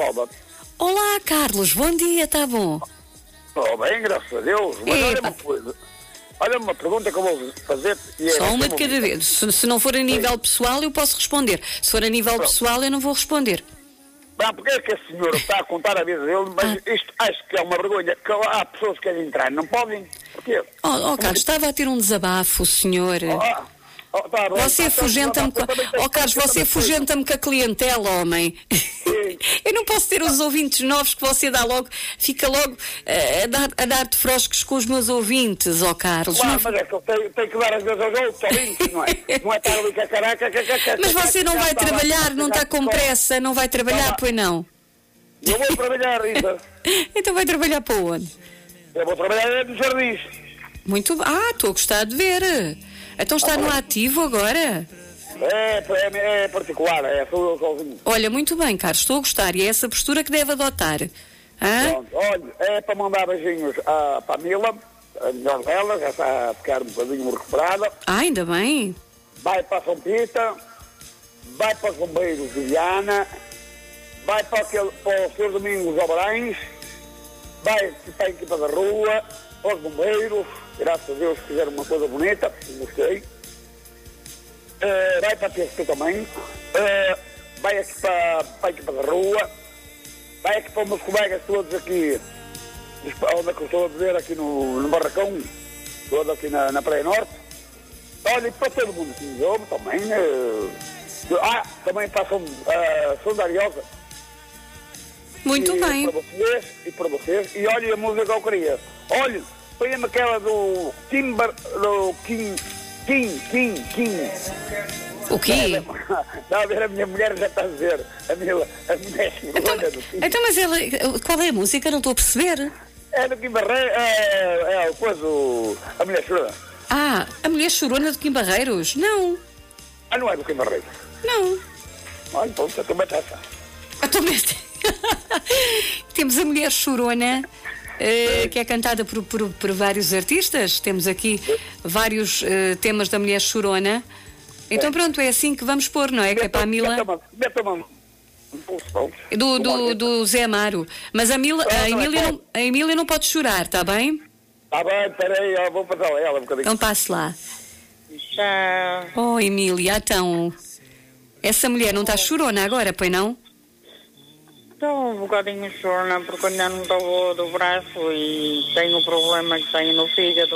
Alba. Olá, Carlos, bom dia, está bom? Oh, bem, graças a Deus. Mas olha uma coisa. Olha uma pergunta que eu vou fazer. Só uma de cada vez. Se não for a nível pessoal, eu posso responder. Se for a nível pessoal, eu não vou responder. Não, porque é que a senhora está a contar a vida dele, mas isto acho que é uma vergonha, que há pessoas que querem entrar, não podem. Porquê? Carlos, estava a ter um desabafo, o senhor. Tá bem, Você afugenta-me Carlos, você afugenta-me com a clientela, homem. Eu não posso ter os ouvintes novos que você dá logo, fica logo a dar-te froscos com os meus ouvintes, Carlos. Claro, mas é que eu tenho que dar as vezes aos outros ouvintes, não é? Não é estar ali com a caraca. Mas você não vai trabalhar, não está com pressa, não vai trabalhar, pois não? Eu vou trabalhar, Rita. Então vai trabalhar para onde? Eu vou trabalhar nos jardins. Muito bem. Estou a gostar de ver. Então está no ativo agora? É particular, sou eu sozinho. Olha, muito bem, Carlos, estou a gostar. E é essa postura que deve adotar. Pronto, olha, é para mandar beijinhos para a Mila, a melhor dela, já está a ficar um bocadinho recuperada. Ainda bem. Vai para São Pita, vai para os bombeiros de Viana, vai para o Sr. Domingos Albarães, vai para a equipa da rua, para os bombeiros, graças a Deus fizeram uma coisa bonita, gostei. Vai para a TSP também, vai aqui para a equipa da rua, vai aqui para os meus colegas todos aqui, onde é que eu estou a viver aqui no Barracão, todo aqui na Praia Norte. Olha, e para todo mundo que me ouve também, também para São da Ariosa. Muito bem. Para vocês, e olha a música que eu queria. Olha, põe-me aquela do Kim. O quê? Está a ver, a minha mulher já está a dizer. A mulher chegou do Kim. Então, mas qual é a música? Não estou a perceber. É do Kim Barreiros, a mulher chorona. A mulher chorona do Kim Barreiros? Não. Não é do Kim Barreiros? Não. Olha, pronto, estou metendo. Temos a mulher chorona. Que é cantada por vários artistas. Temos aqui vários temas da mulher chorona. Então pronto, é assim que vamos pôr, não é? Que é para a Mila do Zé Amaro. Mas a Emília não pode chorar, está bem? Está bem, peraí, eu vou passar a ela um bocadinho. Então passe lá. Já. Emília, então essa mulher não está chorona agora, pois não? Estou um bocadinho chorona porque ainda não estou boa do braço e tenho o problema que tenho no fígado.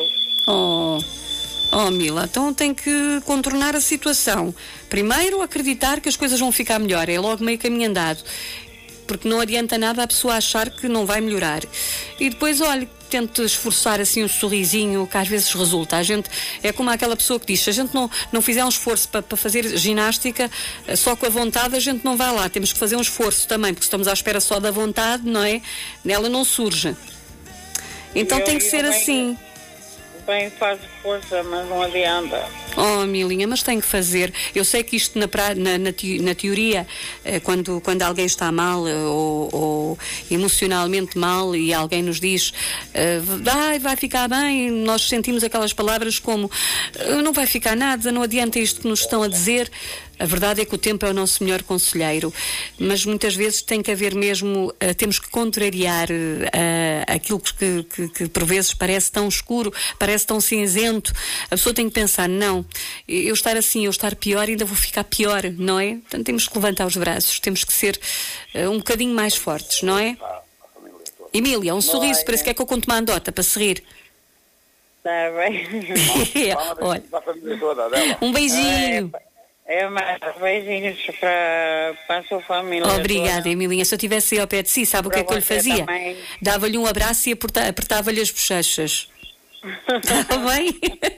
Mila, então tem que contornar a situação. Primeiro acreditar que as coisas vão ficar melhor, é logo meio caminho andado. Porque não adianta nada a pessoa achar que não vai melhorar. E depois, olha, tente esforçar assim um sorrisinho, que às vezes resulta. A gente é como aquela pessoa que diz, se a gente não fizer um esforço para fazer ginástica, só com a vontade a gente não vai lá. Temos que fazer um esforço também, porque estamos à espera só da vontade, não é? Ela não surge. Então tem que ser assim. Bem, faz força, mas não adianta. Milinha, mas tem que fazer. Eu sei que isto na teoria, quando alguém está mal ou emocionalmente mal e alguém nos diz vai ficar bem, nós sentimos aquelas palavras como não vai ficar nada, não adianta isto que nos estão a dizer. A verdade é que o tempo é o nosso melhor conselheiro, mas muitas vezes tem que haver mesmo, temos que contrariar aquilo que por vezes parece tão escuro, parece tão cinzento. A pessoa tem que pensar, não, eu estar assim, eu estar pior, ainda vou ficar pior, não é? Portanto, temos que levantar os braços, temos que ser um bocadinho mais fortes, não é? Emília, um sorriso, parece que é que eu conto uma anedota para se rir. Está bem. Olha, um beijinho. Mais beijinhos para a sua família. Obrigada, Emilinha. Se eu estivesse aí ao pé de si, sabe o que é que eu lhe fazia? Dava-lhe um abraço e apertava-lhe as bochechas. Está bem?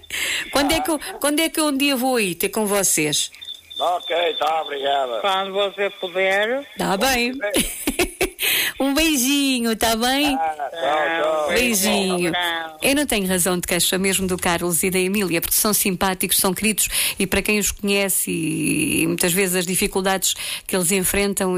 Quando é que eu um dia vou aí ter com vocês? Ok, está, obrigada. Quando você puder. Está bem. Um beijinho, está bem? Tchau. Beijinho. Eu não tenho razão de queixa mesmo do Carlos e da Emília, porque são simpáticos, são queridos, e para quem os conhece e muitas vezes as dificuldades que eles enfrentam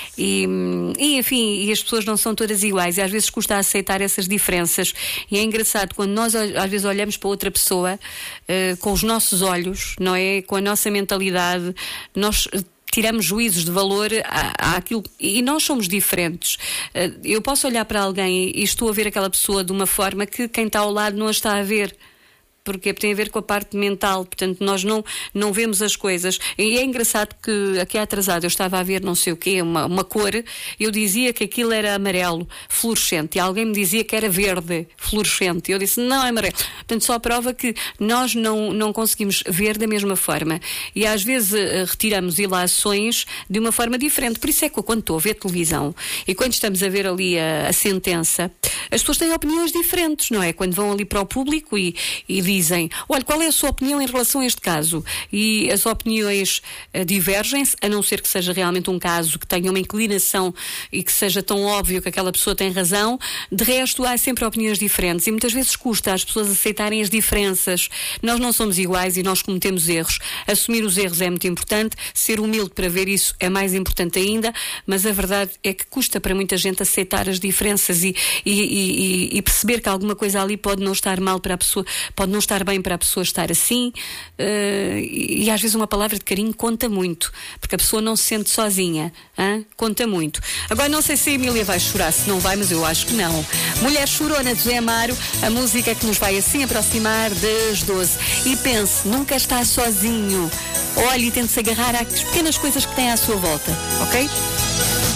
enfim, as pessoas não são todas iguais e às vezes custa aceitar essas diferenças. E é engraçado quando nós às vezes olhamos para outra pessoa com os nossos olhos, não é? Com a nossa mentalidade, nós tiramos juízos de valor àquilo, e nós somos diferentes. Eu posso olhar para alguém e estou a ver aquela pessoa de uma forma que quem está ao lado não a está a ver. Porque tem a ver com a parte mental, portanto nós não vemos as coisas. E é engraçado que aqui atrasado eu estava a ver não sei o quê, uma cor, eu dizia que aquilo era amarelo fluorescente e alguém me dizia que era verde fluorescente, eu disse não, é amarelo. Portanto só prova que nós não conseguimos ver da mesma forma e às vezes retiramos ilações de uma forma diferente. Por isso é que quando estou a ver televisão e quando estamos a ver ali a sentença, as pessoas têm opiniões diferentes, não é? Quando vão ali para o público e dizem, olha, qual é a sua opinião em relação a este caso? E as opiniões divergem-se, a não ser que seja realmente um caso que tenha uma inclinação e que seja tão óbvio que aquela pessoa tem razão. De resto, há sempre opiniões diferentes e muitas vezes custa às pessoas aceitarem as diferenças. Nós não somos iguais e nós cometemos erros. Assumir os erros é muito importante, ser humilde para ver isso é mais importante ainda, mas a verdade é que custa para muita gente aceitar as diferenças e perceber que alguma coisa ali pode não estar mal para a pessoa, pode não estar bem para a pessoa estar assim, e às vezes uma palavra de carinho conta muito, porque a pessoa não se sente sozinha, conta muito. Agora não sei se a Emília vai chorar, se não vai, mas eu acho que não. Mulher Chorona de Zé Amaro, a música que nos vai assim aproximar das 12. E pense, nunca está sozinho. Olhe e tente-se agarrar às pequenas coisas que tem à sua volta, ok?